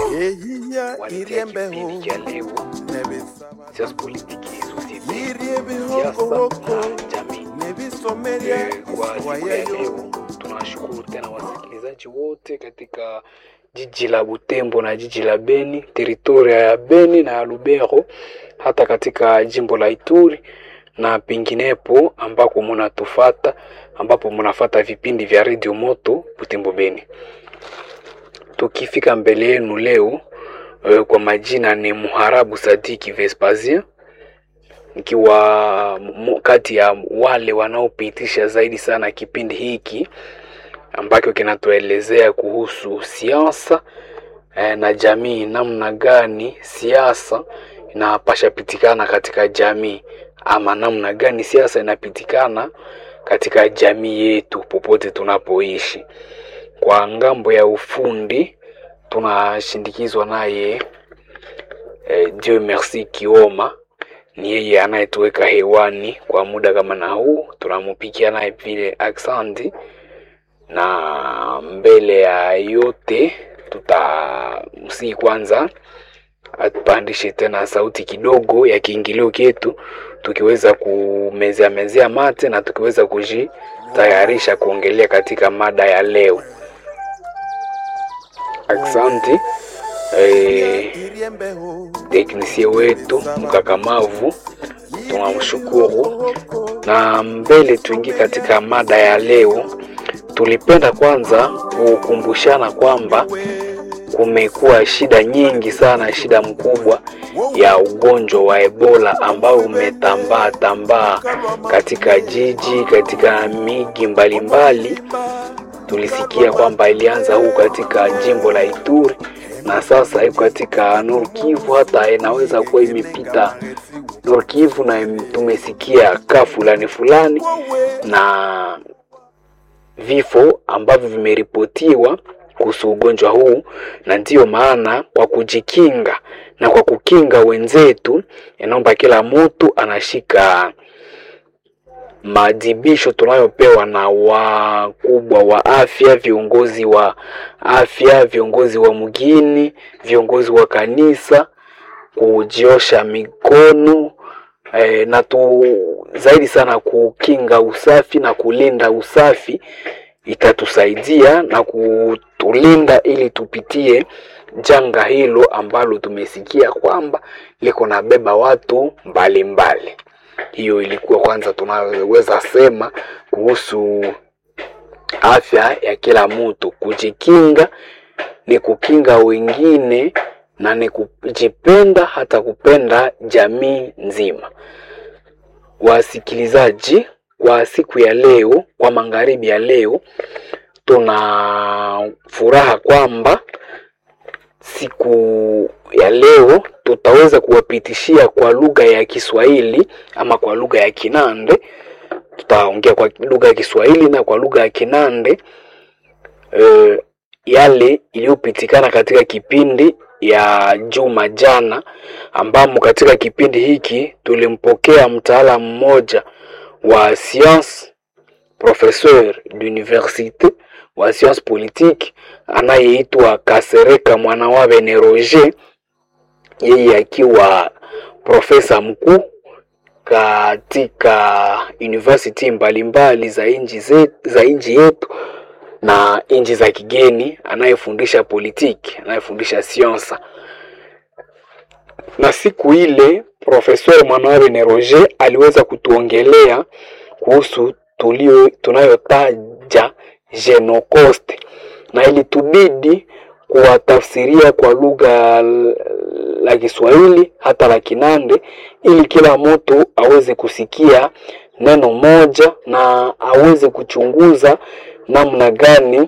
walitia kipindi cha leo siasa politiki, siasa na jamii. Kwa siku ya leo tunashukuru tena wasikilizaji wote katika jiji la Butembo na jiji la Beni, teritoria ya Beni na Lubero, hata katika jimbo la Ituri na penginepo ambako mnatufata, ambapo mnafuata vipindi vya Radio Moto Butembo Beni. Tukifika mbele yenu leo kwa majina ni Muharabu Sadiki Vespasien, nikiwa kati ya wale wanaopitisha zaidi sana kipindi hiki ambako kinatuelezea kuhusu siasa na jamii, namna gani siasa inapasha pitikana katika jamii, ama namna gani siasa inapitikana katika jamii yetu popote tunapoishi. Kwa ngambo ya ufundi tunashindikizwa naye Dieu merci Kioma, ni yeye anayetuweka hewani kwa muda kama na huu. Tunamupikia naye vile aksanti, na mbele ya yote tutamsi kwanza atupandishe tena sauti kidogo ya kiingilio chetu, tukiweza kumezea mate na tukiweza kujitayarisha kuongelea katika mada ya leo. Aksanti teknisie wetu mkakamavu, tunamshukuru. Na mbele tuingie katika mada ya leo, tulipenda kwanza kukumbushana kwamba kumekuwa shida nyingi sana, shida mkubwa ya ugonjwa wa Ebola ambao umetambaa katika jiji, katika miji mbalimbali. Tulisikia kwamba ilianza huko katika jimbo la Ituri na sasa iko katika Nord Kivu, hata inaweza kuwa imepita Nord Kivu, na tumesikia fulani na vifo ambavyo vimeripotiwa kuhusu ugonjwa huu. Na ndio maana kwa kujikinga na kwa kukinga wenzetu, inaomba kila mtu anashika maadhibisho tunayopewa na wakubwa wa afya, viongozi wa afya, viongozi wa mgini, viongozi wa kanisa, kujiosha mikono na zaidi sana kukinga usafi na kulinda usafi. Itatusaidia na kutulinda ili tupitie janga hilo ambalo tumesikia kwamba liko na beba watu mbalimbali. Hiyo ilikuwa kwanza tunaweza sema kuhusu afya ya kila mtu. Kujikinga ni kukinga wengine na ni kujipenda, hata kupenda jamii nzima. Wasikilizaji, kwa siku ya leo, kwa magharibi ya leo, tuna furaha kwamba siku ya leo tutaweza kuwapitishia kwa lugha ya Kiswahili ama kwa lugha ya Kinande. Tutaongea kwa lugha ya Kiswahili na kwa lugha ya Kinande yale iliyopitikana katika kipindi ya juma jana, ambamo katika kipindi hiki tulimpokea mtaalamu mmoja wa science, professeur d'université wa science politique, anayeitwa Kasereka Mwanawabe ne Roger, yeye akiwa profesa mkuu katika university mbalimbali za nchi yetu na nchi za kigeni, anayefundisha politiki, anayefundisha siasa. Na siku ile Professeur Mwanawabe ne Roger aliweza kutuongelea kuhusu tunayotaja genocost, na ilitubidi kuwatafsiria kwa lugha la Kiswahili hata la Kinande ili kila mtu aweze kusikia neno moja na aweze kuchunguza namna gani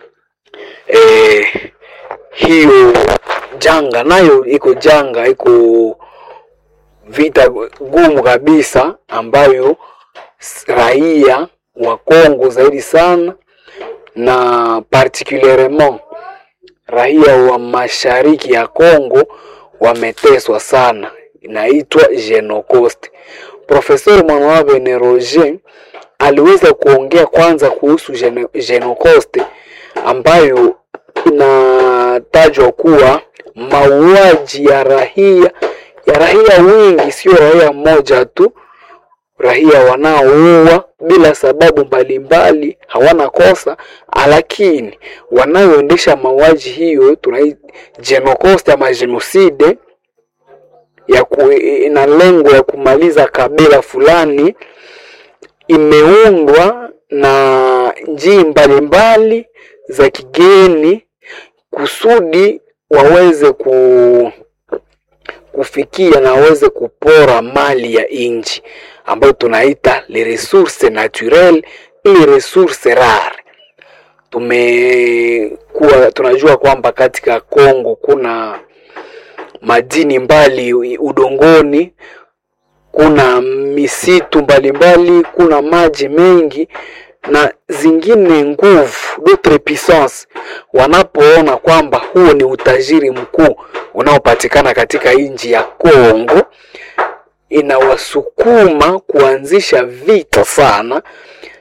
hiyo janga, nayo iko vita gumu kabisa ambayo raia wa Kongo zaidi sana na particulièrement raia wa mashariki ya Kongo wameteswa sana. Inaitwa genocost. Professeur Mwanawabe ne Roger aliweza kuongea kwanza kuhusu genocost, ambayo inatajwa kuwa mauaji ya raia wengi, sio raia mmoja tu, raia wanaoua bila sababu mbalimbali, hawana kosa, lakini wanaoendesha mauaji hiyo tunaita genocide ama genocide ina lengo ya kumaliza kabila fulani, imeundwa na njia mbalimbali za kigeni kusudi waweze kufikia na waweze kupora mali ya nchi ambayo tunaita les ressources naturelles et ressources rares. Tunajua kwamba katika Kongo kuna madini mbali udongoni, kuna misitu mbalimbali, kuna maji mengi na zingine nguvu d'autres puissances. Wanapoona kwamba huo ni utajiri mkuu unaopatikana katika nchi ya Kongo, inawasukuma kuanzisha vita sana